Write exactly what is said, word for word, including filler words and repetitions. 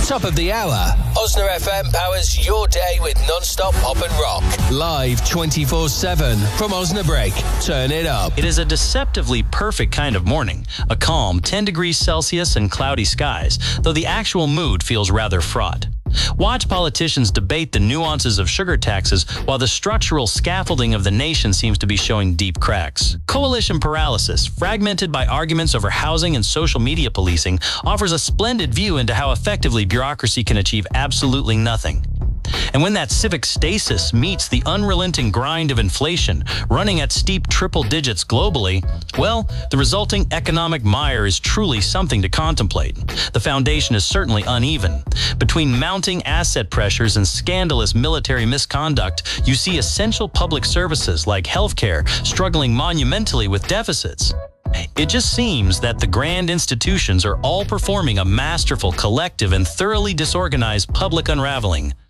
Top of the hour. Osna F M powers your day with non-stop pop and rock. Live twenty-four seven from Osnabrück. Turn it up. It is a deceptively perfect kind of morning. A calm ten degrees Celsius and cloudy skies, though the actual mood feels rather fraught. Watch politicians debate the nuances of sugar taxes while the structural scaffolding of the nation seems to be showing deep cracks. Coalition paralysis, fragmented by arguments over housing and social media policing, offers a splendid view into how effectively bureaucracy can achieve absolutely nothing. And when that civic stasis meets the unrelenting grind of inflation, running at steep triple digits globally, well, the resulting economic mire is truly something to contemplate. The foundation is certainly uneven. Between mounting asset pressures and scandalous military misconduct, you see essential public services like healthcare struggling monumentally with deficits. It just seems that the grand institutions are all performing a masterful, collective, and thoroughly disorganized public unraveling.